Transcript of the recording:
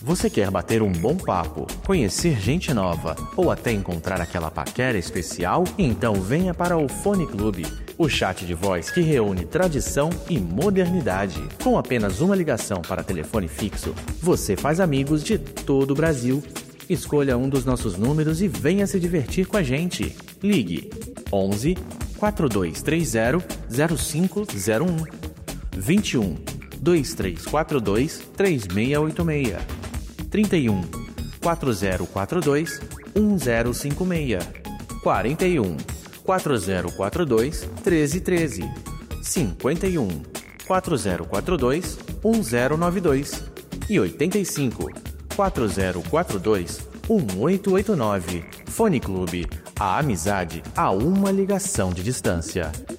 Você quer bater um bom papo, conhecer gente nova ou até encontrar aquela paquera especial? Então venha para o Fone Clube, o chat de voz que reúne tradição e modernidade. Com apenas uma ligação para telefone fixo, você faz amigos de todo o Brasil. Escolha um dos nossos números e venha se divertir com a gente. Ligue 11 4230 0501 21 2342 3686 31 4042 1056 41 4042 1313 51 4042 1092 e 85 4042 1889. Fone Clube, a amizade a uma ligação de distância.